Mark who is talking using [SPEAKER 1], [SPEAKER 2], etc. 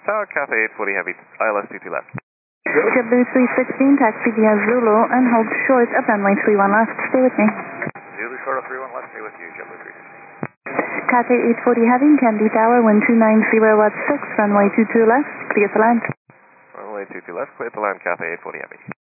[SPEAKER 1] Tower, Cathay 840 Heavy, ILS 22 left.
[SPEAKER 2] JetBlue 316, taxi via Zulu and hold short of runway 31 left. Stay with me.
[SPEAKER 1] Zulu short of 31 left, stay with you, JetBlue 316.
[SPEAKER 2] Cathay 840 Heavy, Candy Tower, wind 290 at 6, runway 22 left, clear to land.
[SPEAKER 1] Runway 22 left, clear to land, Cathay 840 Heavy.